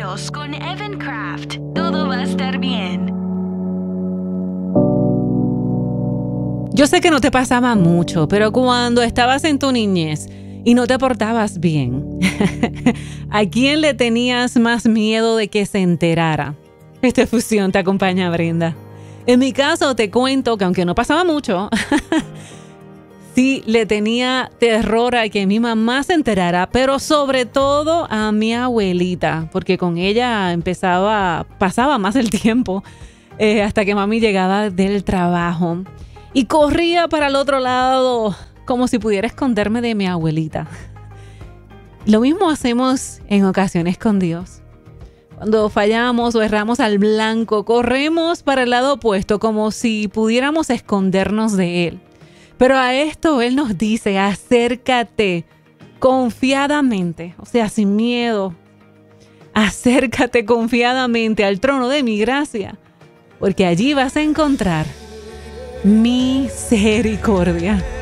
Momentos con Evan Craft. Todo va a estar bien. Yo sé que no te pasaba mucho, pero cuando estabas en tu niñez y no te portabas bien, ¿a quién le tenías más miedo de que se enterara? Esta fusión te acompaña, Brenda. En mi caso te cuento que aunque no pasaba mucho, sí le tenía terror a que mi mamá se enterara, pero sobre todo a mi abuelita, porque con ella pasaba más el tiempo hasta que mami llegaba del trabajo y corría para el otro lado como si pudiera esconderme de mi abuelita. Lo mismo hacemos en ocasiones con Dios. Cuando fallamos o erramos al blanco, corremos para el lado opuesto como si pudiéramos escondernos de Él. Pero a esto Él nos dice, acércate confiadamente, o sea, sin miedo. Acércate confiadamente al trono de mi gracia, porque allí vas a encontrar misericordia.